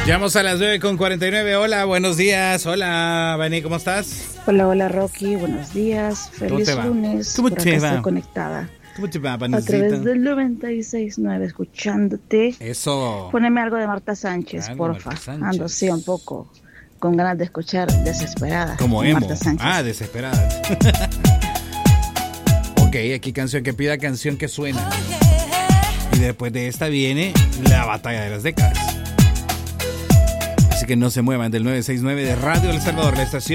Llegamos a las 9:49. Hola, buenos días. Hola, Vani, ¿cómo estás? Hola, hola, Rocky. Buenos días. Feliz lunes. ¿Cómo por te acá va? estoy conectada. ¿Cómo te va, A Vanesita? través del 96.9, escuchándote. Eso. Poneme algo de Marta Sánchez, Algo de porfa. Marta Sánchez. Ando así un poco con ganas de escuchar Desesperada. Como de emo. Marta Sánchez. Ah, desesperada. Ok, aquí canción que pida, canción que suena. Y después de esta viene la batalla de las décadas. Así que no se muevan del 969 de Radio El Salvador, la estación